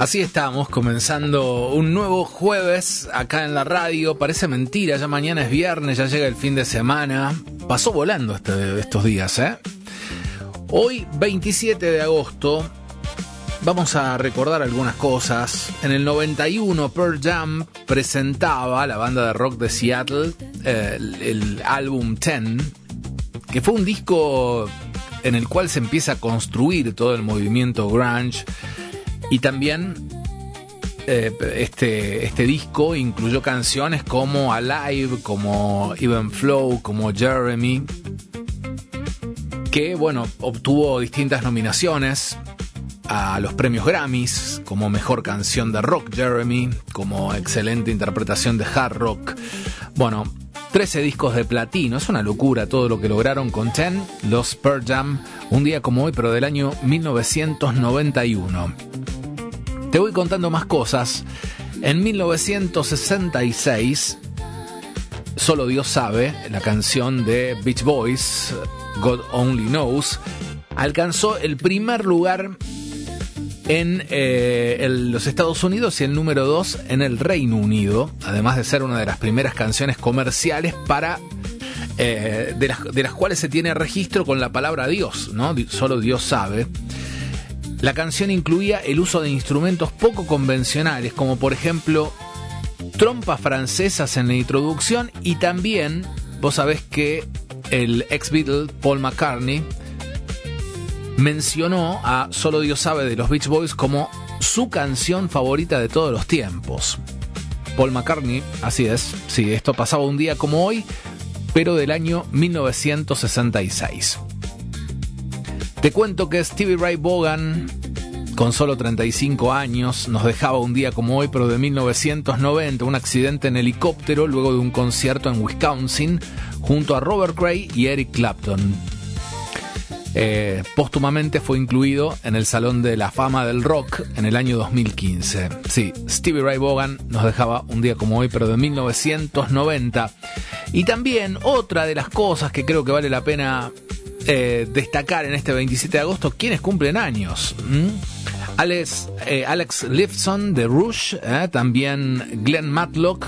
Así estamos, comenzando un nuevo jueves acá en la radio. Parece mentira, ya mañana es viernes, ya llega el fin de semana. Pasó volando estos días, ¿eh? Hoy, 27 de agosto, vamos a recordar algunas cosas. En el 91, Pearl Jam presentaba, la banda de rock de Seattle, el álbum 10, que fue un disco en el cual se empieza a construir todo el movimiento grunge. Y también este disco incluyó canciones como Alive, como Even Flow, como Jeremy, que bueno, obtuvo distintas nominaciones a los premios Grammys, como Mejor Canción de Rock Jeremy, como Excelente Interpretación de Hard Rock. Bueno, 13 discos de platino, es una locura todo lo que lograron con 10, los Pearl Jam, un día como hoy, pero del año 1991. Te voy contando más cosas. En 1966, Solo Dios Sabe, la canción de Beach Boys, God Only Knows, alcanzó el primer lugar en los Estados Unidos y el número 2 en el Reino Unido, además de ser una de las primeras canciones comerciales de las cuales se tiene registro con la palabra Dios, ¿no? Solo Dios sabe. La canción incluía el uso de instrumentos poco convencionales, como por ejemplo trompas francesas en la introducción, y también, vos sabés que el ex Beatle Paul McCartney mencionó a Solo Dios Sabe de los Beach Boys como su canción favorita de todos los tiempos. Paul McCartney, así es, sí, esto pasaba un día como hoy, pero del año 1966. Te cuento que Stevie Ray Vaughan, con solo 35 años, nos dejaba un día como hoy, pero de 1990, un accidente en helicóptero luego de un concierto en Wisconsin junto a Robert Cray y Eric Clapton. Póstumamente fue incluido en el Salón de la Fama del Rock en el año 2015. Sí, Stevie Ray Vaughan nos dejaba un día como hoy, pero de 1990. Y también otra de las cosas que creo que vale la pena destacar en este 27 de agosto, quienes cumplen años. Alex Lifeson de Rush, también Glenn Matlock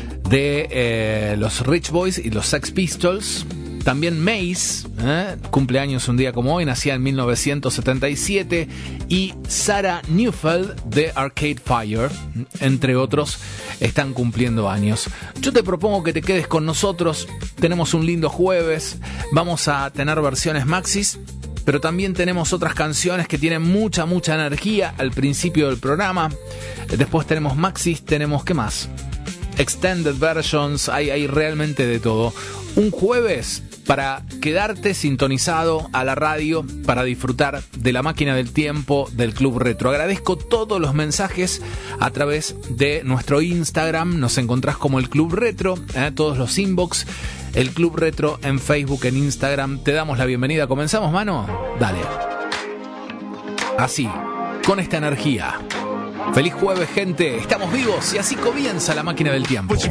de los Rich Boys y los Sex Pistols. También Mace, cumpleaños un día como hoy, nacía en 1977, y Sarah Neufeld de Arcade Fire, entre otros, están cumpliendo años. Yo te propongo que te quedes con nosotros, tenemos un lindo jueves, vamos a tener versiones maxis, pero también tenemos otras canciones que tienen mucha energía al principio del programa. Después tenemos maxis, tenemos, ¿qué más? Extended versions, hay realmente de todo. Un jueves para quedarte sintonizado a la radio, para disfrutar de la máquina del tiempo del Club Retro. Agradezco todos los mensajes a través de nuestro Instagram, nos encontrás como el Club Retro, todos los inbox, el Club Retro en Facebook, en Instagram. Te damos la bienvenida. ¿Comenzamos, mano? Dale. Así, con esta energía. Feliz jueves, gente. Estamos vivos y así comienza la máquina del tiempo.